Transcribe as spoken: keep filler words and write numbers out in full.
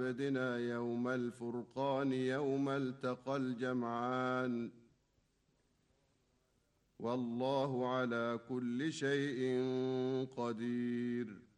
عبدنا يوم الفرقان يوم التقى الجمعان، والله على كل شيء قدير.